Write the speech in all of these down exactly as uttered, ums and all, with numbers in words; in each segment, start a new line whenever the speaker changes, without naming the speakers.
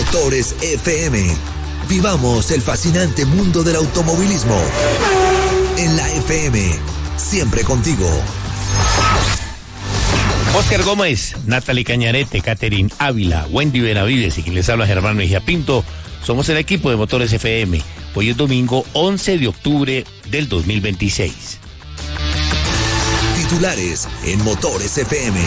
Motores F M. Vivamos el fascinante mundo del automovilismo. En la F M, siempre contigo.
Oscar Gómez, Natalie Cañarete, Catherine Ávila, Wendy Benavides y quien les habla Germán Mejía Pinto. Somos el equipo de Motores F M. Hoy es domingo once de octubre del dos mil veintiséis.
Titulares en Motores F M.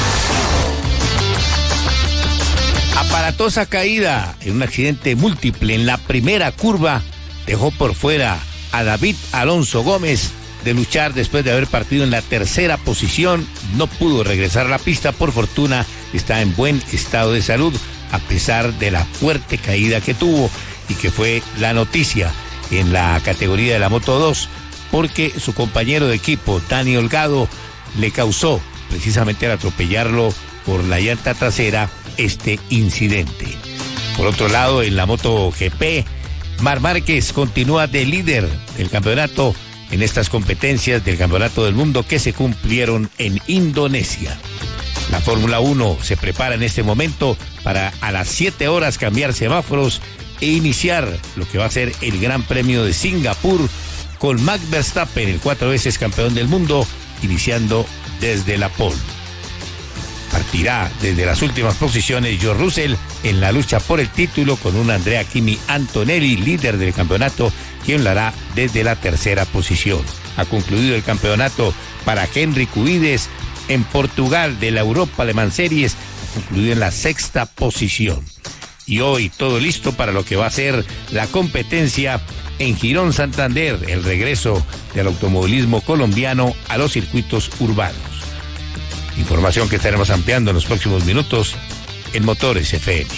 Aparatosa caída en un accidente múltiple en la primera curva dejó por fuera a David Alonso Gómez de luchar después de haber partido en la tercera posición. No pudo regresar a la pista, por fortuna está en buen estado de salud a pesar de la fuerte caída que tuvo y que fue la noticia en la categoría de la Moto dos, porque su compañero de equipo, Dani Holgado, le causó precisamente al atropellarlo por la llanta trasera este incidente. Por otro lado, en la MotoGP, Marc Márquez continúa de líder del campeonato en estas competencias del Campeonato del Mundo que se cumplieron en Indonesia. La Fórmula uno se prepara en este momento para a las siete horas cambiar semáforos e iniciar lo que va a ser el Gran Premio de Singapur con Max Verstappen, el cuatro veces campeón del mundo, iniciando desde la pole. Partirá desde las últimas posiciones George Russell en la lucha por el título con un Andrea Kimi Antonelli, líder del campeonato, quien lo hará desde la tercera posición. Ha concluido el campeonato para Henry Cubides en Portugal de la Europa Le Mans Series, ha concluido en la sexta posición. Y hoy todo listo para lo que va a ser la competencia en Girón Santander, el regreso del automovilismo colombiano a los circuitos urbanos. Información que estaremos ampliando en los próximos minutos en Motores F M.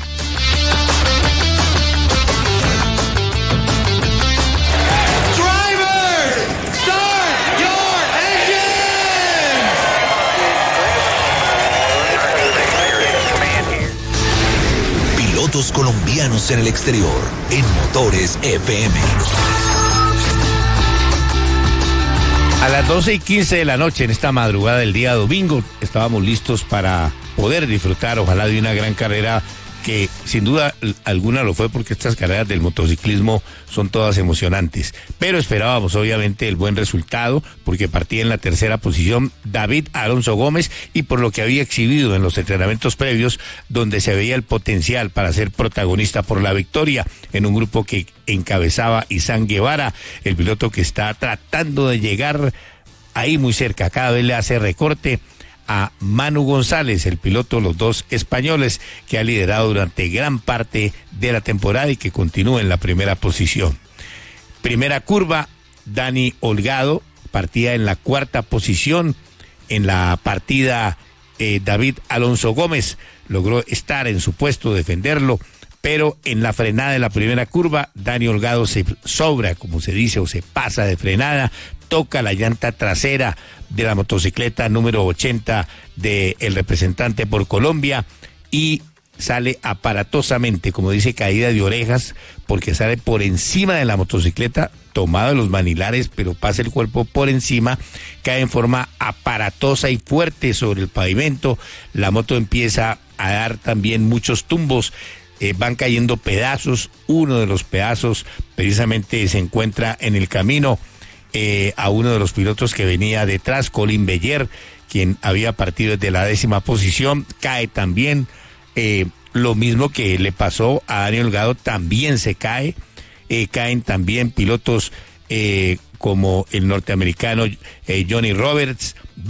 Pilotos colombianos en el exterior, en Motores F M.
A las doce y quince de la noche, en esta madrugada del día domingo, estábamos listos para poder disfrutar, ojalá, de una gran carrera que sin duda alguna lo fue, porque estas carreras del motociclismo son todas emocionantes. Pero esperábamos obviamente el buen resultado, porque partía en la tercera posición David Alonso Gómez, y por lo que había exhibido en los entrenamientos previos, donde se veía el potencial para ser protagonista por la victoria en un grupo que encabezaba Izan Guevara, el piloto que está tratando de llegar ahí muy cerca, cada vez le hace recorte a Manu González, el piloto, los dos españoles, que ha liderado durante gran parte de la temporada y que continúa en la primera posición. Primera curva, Dani Holgado partía en la cuarta posición. En la partida, eh, David Alonso Gómez logró estar en su puesto, defenderlo, pero en la frenada de la primera curva, Dani Holgado se sobra, como se dice, o se pasa de frenada, toca la llanta trasera de la motocicleta número ochenta del representante por Colombia y sale aparatosamente, como dice, caída de orejas, porque sale por encima de la motocicleta, tomado de los manilares, pero pasa el cuerpo por encima, cae en forma aparatosa y fuerte sobre el pavimento. La moto empieza a dar también muchos tumbos, eh, van cayendo pedazos. Uno de los pedazos precisamente se encuentra en el camino Eh, a uno de los pilotos que venía detrás, Colin Beller, quien había partido desde la décima posición, cae también. Eh, lo mismo que le pasó a Dani Holgado, también se cae. Eh, caen también pilotos eh, como el norteamericano eh, Johnny Roberts.